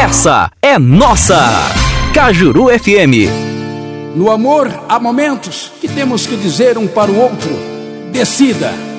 essa é nossa. Cajuru FM. No amor, há momentos que temos que dizer um para o outro: decida.